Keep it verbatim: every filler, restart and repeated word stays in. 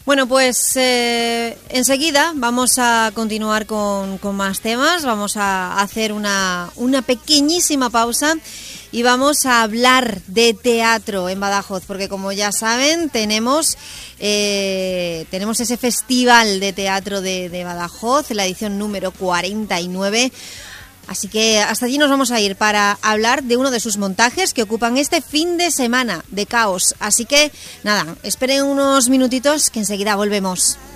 Bueno, pues eh, enseguida vamos a continuar con, con más temas, vamos a hacer una, una pequeñísima pausa y vamos a hablar de teatro en Badajoz, porque como ya saben, tenemos, eh, tenemos ese festival de teatro de, de Badajoz, la edición número cuarenta y nueve. Así que hasta allí nos vamos a ir para hablar de uno de sus montajes que ocupan este fin de semana de Caos. Así que nada, esperen unos minutitos que enseguida volvemos.